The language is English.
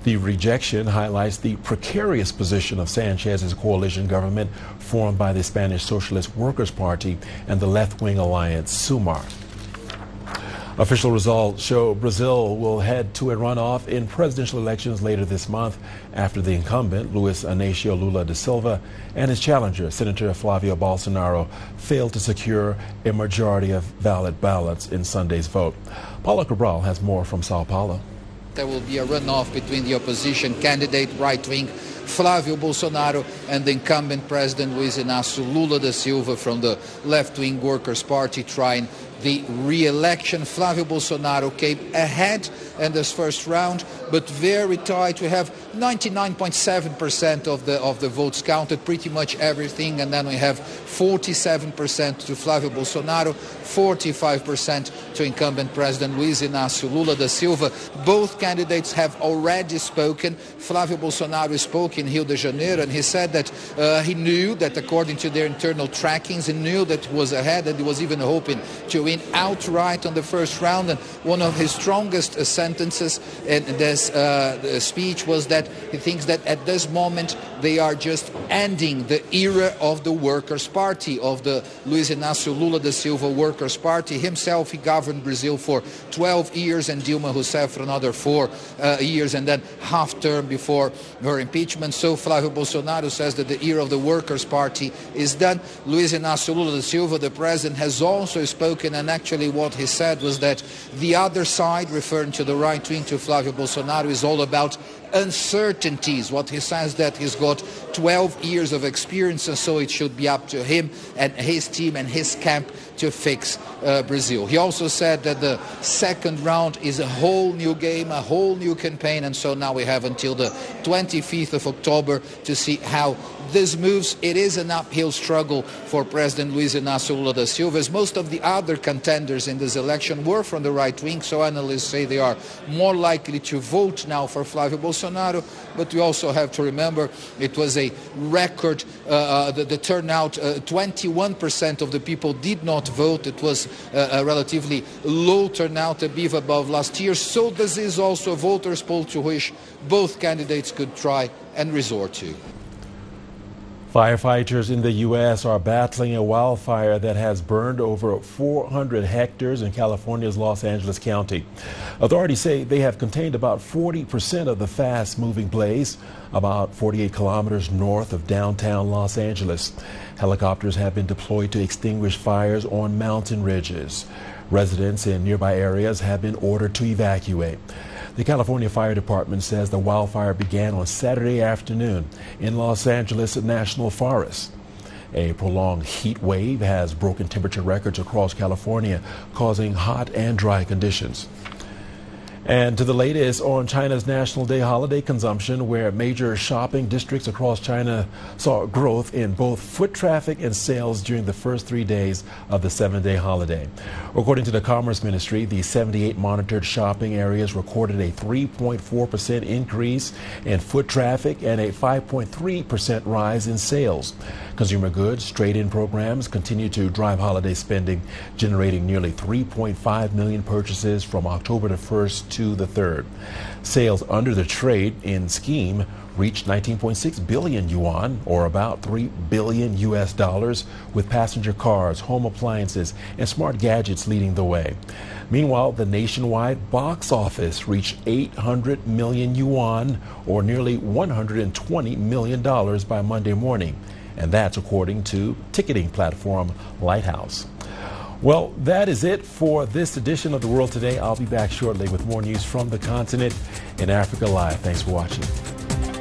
The rejection highlights the precarious position of Sanchez's coalition government formed by the Spanish Socialist Workers' Party and the left-wing alliance SUMAR. Official results show Brazil will head to a runoff in presidential elections later this month after the incumbent, Luiz Inácio Lula da Silva, and his challenger, Senator Flávio Bolsonaro, failed to secure a majority of valid ballots in Sunday's vote. Paula Cabral has more from Sao Paulo. There will be a runoff between the opposition candidate, right-wing Flávio Bolsonaro, and the incumbent president, Luiz Inácio Lula da Silva, from the left-wing Workers' Party, trying the re-election. Flávio Bolsonaro came ahead in this first round, but very tight. We have 99.7% of the votes counted, pretty much everything, and then we have 47% to Flávio Bolsonaro, 45% to incumbent president Luiz Inácio Lula da Silva. Both candidates have already spoken. Flávio Bolsonaro spoke in Rio de Janeiro, and he said that he knew that, according to their internal trackings, he knew that he was ahead, and he was even hoping to win outright on the first round. And one of his strongest sentences in this speech was that he thinks that at this moment they are just ending the era of the Workers' Party, of the Luiz Inácio Lula da Silva Workers' Party. Himself, he governed Brazil for 12 years and Dilma Rousseff for another 4 years, and then half term before her impeachment. So Flávio Bolsonaro says that the era of the Workers' Party is done. Luiz Inácio Lula da Silva, the president, has also spoken, and actually what he said was that the other side, referring to the right wing, to Flávio Bolsonaro, is all about uncertainties. What he says that he's got 12 years of experience, and so it should be up to him and his team and his camp to fix Brazil. He also said that the second round is a whole new game, a whole new campaign, and so now we have until the 25th of October to see how this moves. It is an uphill struggle for President Luiz Inácio Lula da Silva, as most of the other contenders in this election were from the right wing, so analysts say they are more likely to vote now for Flávio Bolsonaro. But we also have to remember it was a record, the turnout, 21% of the people did not vote. It was a relatively low turnout, a bit above last year. So this is also a voters' poll to which both candidates could try and resort to. Firefighters in the U.S. are battling a wildfire that has burned over 400 hectares in California's Los Angeles County. Authorities say they have contained about 40% of the fast-moving blaze, about 48 kilometers north of downtown Los Angeles. Helicopters have been deployed to extinguish fires on mountain ridges. Residents in nearby areas have been ordered to evacuate. The California Fire Department says the wildfire began on Saturday afternoon in Los Angeles National Forest. A prolonged heat wave has broken temperature records across California, causing hot and dry conditions. And to the latest on China's National Day holiday consumption, where major shopping districts across China saw growth in both foot traffic and sales during the first 3 days of the 7-day holiday. According to the Commerce Ministry, the 78 monitored shopping areas recorded a 3.4% increase in foot traffic and a 5.3% rise in sales. Consumer goods trade-in programs continue to drive holiday spending, generating nearly 3.5 million purchases from October the 1st to the 3rd. Sales under the trade-in scheme reached 19.6 billion yuan, or about $3 billion US, with passenger cars, home appliances, and smart gadgets leading the way. Meanwhile, the nationwide box office reached 800 million yuan, or nearly $120 million by Monday morning. And that's according to ticketing platform Lighthouse. Well, that is it for this edition of The World Today. I'll be back shortly with more news from the continent in Africa Live. Thanks for watching.